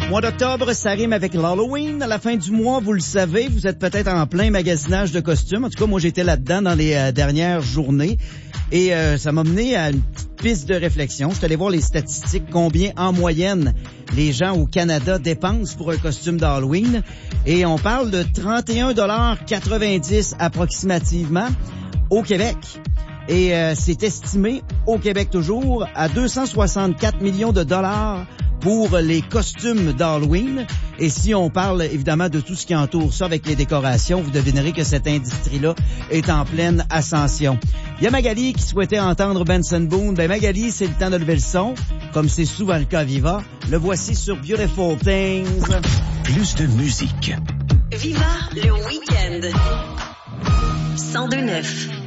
Mois d'octobre, ça rime avec l'Halloween. À la fin du mois, vous le savez, vous êtes peut-être en plein magasinage de costumes. En tout cas, moi, j'étais là-dedans dans les dernières journées. Et ça m'a mené à une petite piste de réflexion. Je suis allé voir les statistiques, combien en moyenne les gens au Canada dépensent pour un costume d'Halloween. Et on parle de 31,90 $ approximativement au Québec. Et c'est estimé, au Québec toujours, à 264 millions de dollars pour les costumes d'Halloween. Et si on parle évidemment de tout ce qui entoure ça avec les décorations, vous devinerez que cette industrie-là est en pleine ascension. Il y a Magali qui souhaitait entendre Benson Boone. Ben Magali, c'est le temps de lever le son, comme c'est souvent le cas à Viva. Le voici sur Beautiful Things. Plus de musique. Viva le week-end. 102.9.